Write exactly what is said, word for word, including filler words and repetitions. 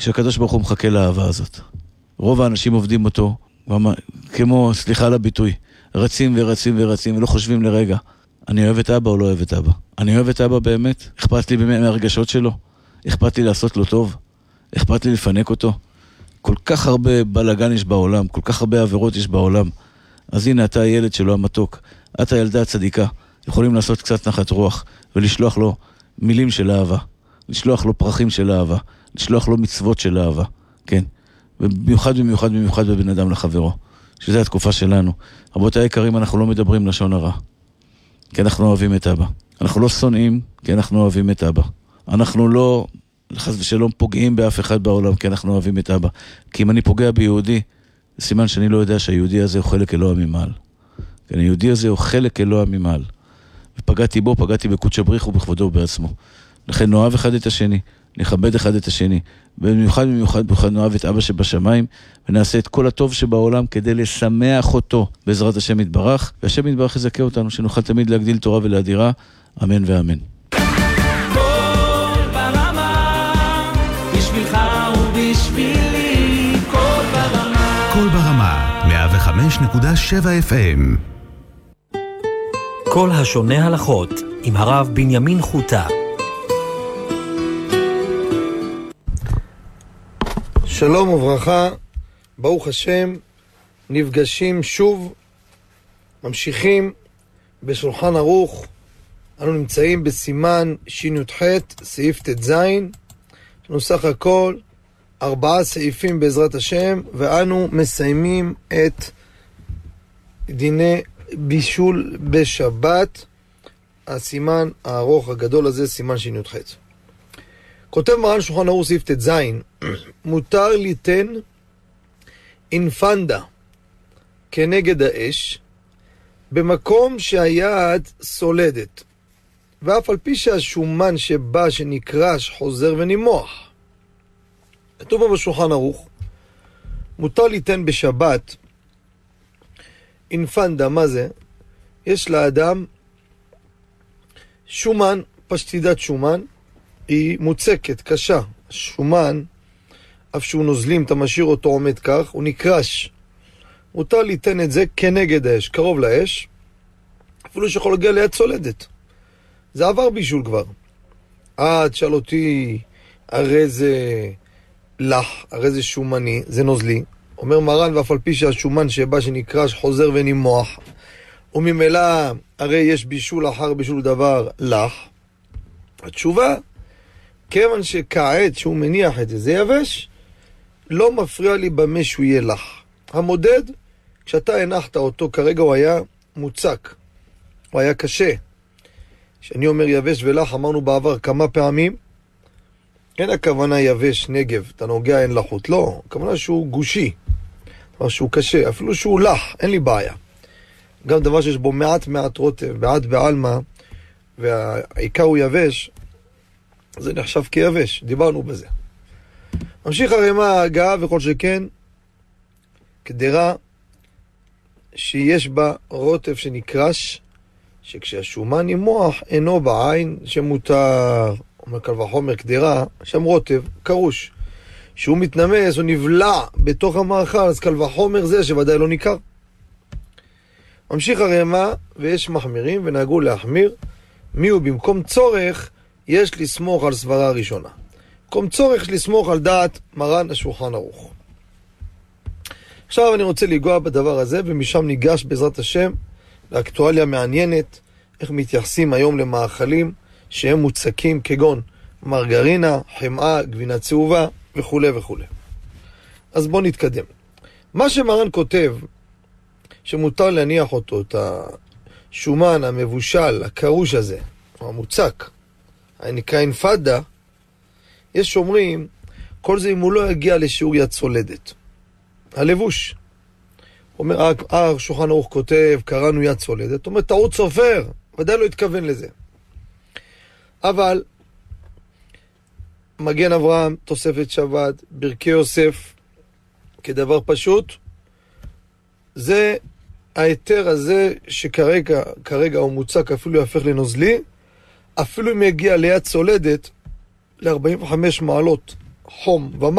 שהקדוש ברוך הוא מחכה לאהבה הזאת. רוב האנשים עובדים אותו, כמו, סליחה על הביטוי, רצים ורצים ורצים ולא חושבים לרגע, אני אוהב את אבא או לא אוהב את אבא? אני אוהב את אבא באמת? אכפת לי מהרגשות שלו? אכפת לי לעשות לו טוב? אכפת לי לפנק אותו? כל כך הרבה בלגן יש בעולם, כל כך הרבה עבירות יש בעולם. אז הנה אתה הילד שלו המתוק, אתה הילדה הצדיקה, יכולים לעשות קצת נחת רוח ולשלוח לו מילים של אהבה, לשלוח לו פרחים של אהבה, לשלוח לו מצוות של אהבה, כן? ובמיוחד במיוחד במיוחד בבן אדם לחברו, שזה התקופה שלנו. רבותיי היקרים, אנחנו לא מדברים לשון הרע, כי אנחנו אוהבים את אבא. אנחנו לא שונאים, כי אנחנו אוהבים את אבא. אנחנו לא, חס ושלום, פוגעים באף אחד בעולם, כי אנחנו אוהבים את אבא. כי אם אני פוגע ביהודי, זה סימן שאני לא יודע שהיהודי הזה הוא חלק אלוה ממעל. כי היהודי הזה הוא חלק אלוה ממעל. ופגעתי בו, פגעתי בקודש הבריך ובכבודו ובעצמו. לכן נאהב אחד את השני, נכבד אחד את השני. במיוחד במיוחד במיוחד נאהב את אבא שבשמיים, ונעשה את כל הטוב שבעולם כדי לשמח אותו בעזרת השם יתברך, והשם יתברך יזכה אותנו, שנוכל תמיד להגדיל תורה ולהדירה. אמן ואמן. כל ברמה, בשבילך ובשבילי, כל ברמה. כל ברמה, מאה וחמש נקודה שבע אף אם. כל השונה הלכות, עם הרב בנימין חוטה. שלום וברכה, ברוך השם, נפגשים שוב, ממשיכים בשולחן ערוך. אנו נמצאים בסימן שי"ח, סעיף ט"ז, יש לנו סך הכל ארבעה סעיפים בעזרת השם, ואנו מסיימים את דיני בישול בשבת, הסימן הארוך הגדול הזה, סימן שי"ח. כותב מרן שולחן ערוך סעיף ט"ז, מותר ליתן אינפנדה כנגד האש במקום שהיד סולדת, ואף על פי שהשומן שבא שנקרש חוזר ונימוח. כתוב פה בשולחן ערוך, מותר ליתן בשבת אינפנדה. מה זה? יש לאדם שומן, פשטידת שומן, היא מוצקת, קשה. שומן, אף שהוא נוזלים, אתה משאיר אותו עומד כך, הוא נקרש. מותר ליתן את זה כנגד האש, קרוב לאש, אפילו שיכול להגיע ליד סולדת. זה עבר בישול כבר. אה, תשאל אותי, הרי זה לח, הרי זה שומני, זה נוזלי. אומר מרן, ואף על פי שהשומן שבא שנקרש חוזר ונימוח, וממילא הרי יש בישול אחר בישול דבר לח. התשובה, כיוון שכעת שהוא מניח את זה, זה יבש, לא מפריע לי במה שהוא יהיה לח. המודד, כשאתה הנחת אותו, כרגע הוא היה מוצק, הוא היה קשה. כשאני אומר יבש ולח, אמרנו בעבר כמה פעמים, אין הכוונה יבש נגב, אתה נוגע אין לחות, לא, הכוונה שהוא גושי, דבר שהוא קשה, אפילו שהוא לח, אין לי בעיה. גם דבר שיש בו מעט מעט רוטב, מעט בעלמה, והעיקר הוא יבש, זה נחשב כיבש, דיברנו בזה. ממשיך הרמ"א ההגה וכל שכן, קדרה שיש בה רוטב שנקרש, שכשהשומן נימוח אינו בעין שמותר, אומר קל וחומר קדרה, שם רוטב, קרוש. שהוא מתנמס או נבלע בתוך המאכל, אז קל וחומר זה שוודאי לא ניכר. ממשיך הרמ"א, ויש מחמירים ונהגו להחמיר, מי הוא במקום צורך, יש לסמוך על סברה הראשונה. במקום צורך יש לסמוך על דעת מרן השולחן ערוך. עכשיו אני רוצה לגוע בדבר הזה, ומשם ניגש בעזרת השם לאקטואליה מעניינת, איך מתייחסים היום למאכלים שהם מוצקים כגון מרגרינה, חמאה, גבינה צהובה וכו' וכו'. אז בואו נתקדם. מה שמרן כותב, שמותר להניח אותו, את השומן המבושל, הקרוש הזה, המוצק, הנקרא אינפדה, יש אומרים, כל זה אם הוא לא יגיע לשיעור יד סולדת. הלבוש. אומר, השולחן ערוך כותב, קראנו יד סולדת, אומר, טעות סופר, ודאי לא התכוון לזה. אבל, מגן אברהם, תוספת שבת, ברכי יוסף, כדבר פשוט, זה היתר הזה שכרגע כרגע הוא מוצק, אפילו יהפך לנוזלי, אפילו אם יגיע ליד סולדת ל-ארבעים וחמש מעלות חום ומעלה,